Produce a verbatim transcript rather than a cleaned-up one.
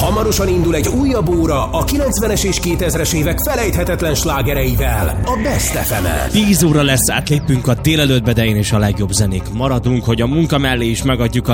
Hamarosan indul egy újabb óra a kilencvenes és kétezres évek felejthetetlen slágereivel, a Best ef emen. tíz óra lesz, átlépünk a délelőttbe, de én és a legjobb zenék maradunk, hogy a munka mellé is megadjuk a